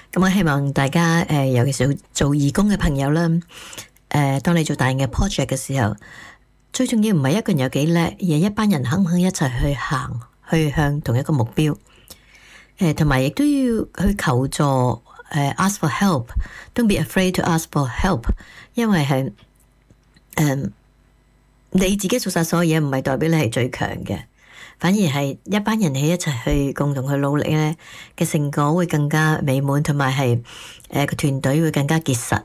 咁我希望大家尤其是做義工嘅朋友啦，當你做大型嘅 project 嘅時候，最重要唔係一個人有幾叻，而係一班人肯唔肯一齊去行，去向同一個目標。同埋亦都要去求助，ask for help。Don't be afraid to ask for help， 因為係你自己做晒所有嘢，唔係代表你係最強嘅。反而係一班人喺一齊去共同去努力咧嘅成果會更加美滿，同埋係個團隊會更加結實。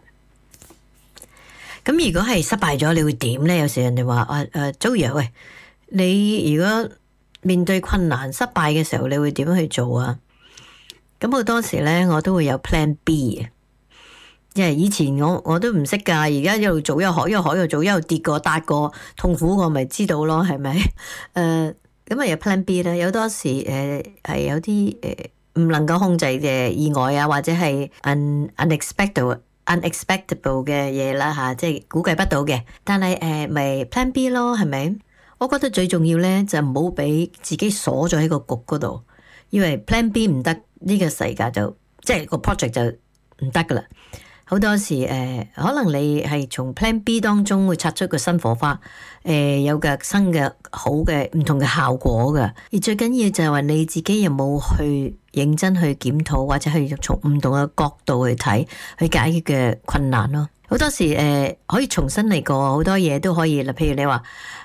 咁如果係失敗咗，你會點咧？有時人哋話Joey，喂，你如果面對困難失敗嘅時候，你會點樣去做啊？咁好多時咧，我都會有 Plan B 嘅，因為以前我都唔識㗎，而家一路做一路學，一路學一路做，一路跌過搭過，痛苦我咪知道咯，係咪？咁啊有 Plan B 啦，有多時係有啲唔能夠控制嘅意外啊，或者係 unexpected 嘅嘢啦嚇，即係估計不到嘅。但係咪 Plan B 咯，係咪？我覺得最重要咧就唔好俾自己鎖咗喺個局嗰度，以為 Plan B 唔得，呢個世界就即係個 project 就唔得噶啦。好多時可能你係從 Plan B 當中會擦出個新火花，有個新嘅好嘅唔同嘅效果噶。而最緊要就係話你自己有冇去認真去檢討，或者去從唔同嘅角度去睇，去解決嘅困難咯。好多時可以重新嚟過，好多嘢都可以啦。譬如你話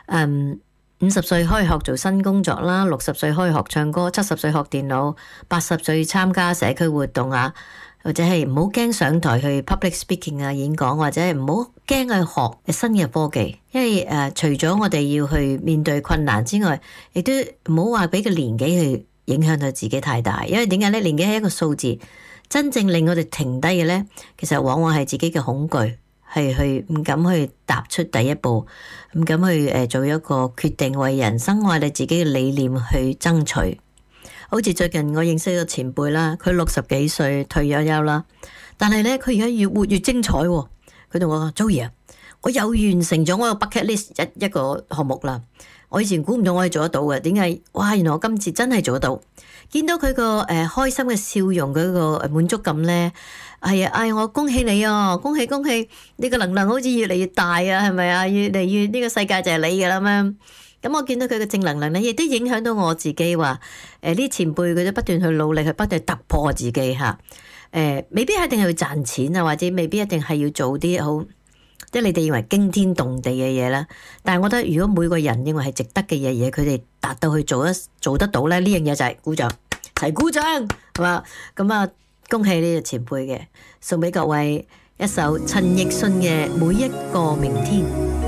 50歲可以學做新工作啦，60歲可以學唱歌，70歲學電腦，80歲參加社區活動啊。或者係唔好驚上台去 public speaking 啊，演講，或者係唔好驚去學新嘅科技，因為除咗我哋要去面對困難之外，亦都唔好話俾個年紀去影響到自己太大。因為點解咧？年紀係一個數字，真正令我哋停低嘅咧，其實往往係自己嘅恐懼，係去唔敢去踏出第一步，唔敢去做一個決定，為人生為你自己嘅理念去爭取。好似最近我認識個前輩啦，佢60幾歲退咗休啦，但係咧佢而家越活越精彩喎。佢同我講：Joey啊，我又完成咗我個 bucket list 一個項目啦。我以前估唔到我可以做得到嘅，點解？哇！原來我今次真係做得到。見到佢個開心嘅笑容，佢個滿足感咧，係啊！我恭喜你啊！恭喜恭喜！呢個能量好似越嚟越大啊，係咪啊？越嚟越呢個世界就係你㗎啦嘛〜咁我見到佢嘅正能量咧，亦都影響到我自己話，呢前輩佢都不斷去努力，去不斷突破自己嚇。未必一定係要賺錢啊，或者未必一定係要做啲好，即係你哋認為驚天動地嘅嘢啦。但係我覺得，如果每個人認為係值得嘅嘢，佢哋達到去做得到咧，呢樣嘢就係鼓掌，齊鼓掌係嘛？咁啊，恭喜呢個前輩嘅，送俾各位一首陳奕迅嘅《每一個明天》。